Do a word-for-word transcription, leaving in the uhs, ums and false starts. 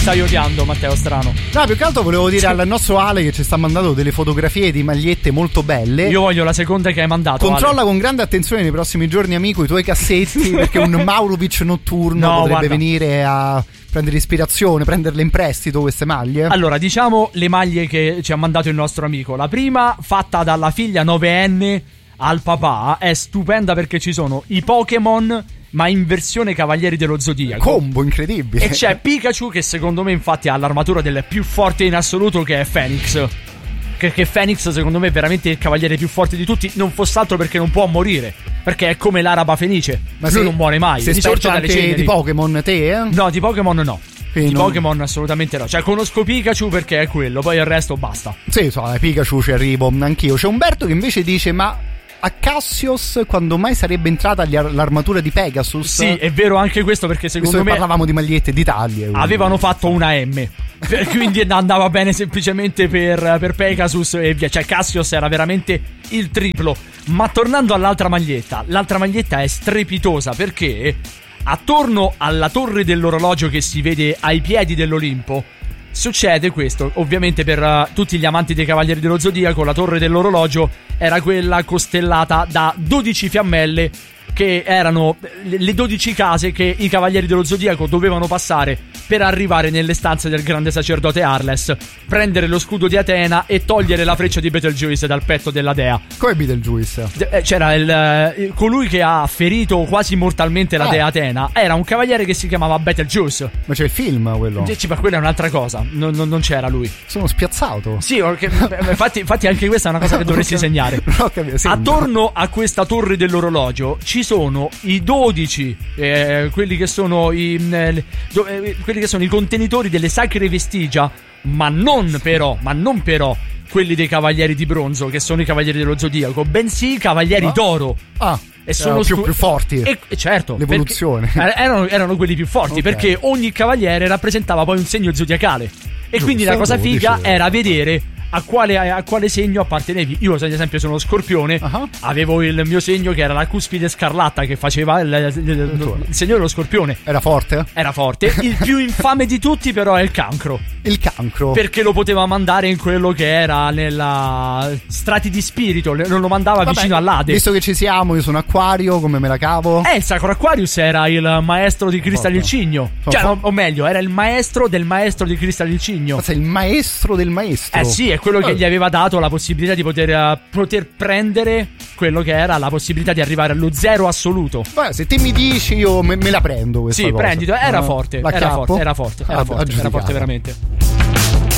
stai odiando, Matteo Strano? No, più che altro volevo dire al nostro Ale che ci sta mandando delle fotografie di magliette molto belle. Io voglio la seconda che hai mandato. Controlla Ale. con grande attenzione nei prossimi giorni, amico, i tuoi cassetti, perché un Maurovic notturno no, potrebbe guarda. venire a prendere ispirazione, prenderle in prestito queste maglie. Allora, diciamo le maglie che ci ha mandato il nostro amico. La prima, fatta dalla figlia novenne al papà, è stupenda perché ci sono i Pokémon, ma in versione Cavalieri dello Zodiaco. Combo incredibile. E c'è Pikachu, che secondo me infatti ha l'armatura del più forte in assoluto, che è Phoenix. Perché Phoenix secondo me è veramente il cavaliere più forte di tutti, non fosse altro perché non può morire, perché è come l'araba fenice. Ma lui non muore mai. Sei esperto anche di Pokémon te, eh? No, di Pokémon no. Quindi di non... Pokémon assolutamente no. Cioè conosco Pikachu perché è quello, poi il resto basta. Sì, so, Pikachu ci arrivo anch'io. C'è Umberto che invece dice: ma a Cassius quando mai sarebbe entrata l'armatura di Pegasus? Sì, è vero anche questo, perché secondo Visto me che parlavamo di magliette d'Italia, avevano fatto una M, quindi andava bene semplicemente per, per Pegasus e via. Cioè Cassius era veramente il triplo. Ma tornando all'altra maglietta, l'altra maglietta è strepitosa perché attorno alla torre dell'orologio che si vede ai piedi dell'Olimpo succede questo. Ovviamente per uh, tutti gli amanti dei Cavalieri dello Zodiaco, la torre dell'orologio era quella costellata da dodici fiammelle, che erano le dodici case che i Cavalieri dello Zodiaco dovevano passare per arrivare nelle stanze del grande sacerdote Arles, prendere lo scudo di Atena e togliere la freccia di Betelgeuse dal petto della dea. Come Betelgeuse? C'era il, colui che ha ferito quasi mortalmente la ah. dea Atena, era un cavaliere che si chiamava Betelgeuse. Ma c'è il film quello? Sì, ma quella è un'altra cosa, non, non, non c'era lui. Sono spiazzato. Sì, perché, infatti, infatti anche questa è una cosa che dovresti segnare. Attorno a questa torre dell'orologio ci sono i dodici eh, quelli che sono i eh, do, eh, quelli che sono i contenitori delle sacre vestigia, ma non però ma non però quelli dei cavalieri di bronzo, che sono i Cavalieri dello Zodiaco, bensì i Cavalieri ah. d'oro. Ah, e sono più, stu- più forti. E, e certo, l'evoluzione. Erano, erano quelli più forti, okay. Perché ogni cavaliere rappresentava poi un segno zodiacale. E Giusto, quindi la cosa figa dicevo. era vedere a quale, a quale segno appartenevi. Io, ad esempio, sono Scorpione. Uh-huh. Avevo il mio segno che era la cuspide scarlatta, che faceva il, il, il, il segno dello Scorpione. Era forte? Era forte. Il più infame di tutti, però, è il Cancro. Il Cancro? Perché lo poteva mandare in quello che era nella strati di spirito. Non lo mandava Vabbè, vicino all'Ade. Visto che ci siamo, io sono Acquario, come me la cavo? Eh, il Sacro Aquarius era il maestro di Cristal il Cigno. Cioè, o, o meglio, era il maestro del maestro di Cristal il Cigno. Ma sei il maestro del maestro? Eh sì, è quello che gli aveva dato la possibilità di poter, uh, poter prendere quello che era la possibilità di arrivare allo zero assoluto. Beh, se te mi dici, io me, me la prendo questa sì, cosa. prendito, era forte, era forte, era forte, era forte, era forte, era forte veramente.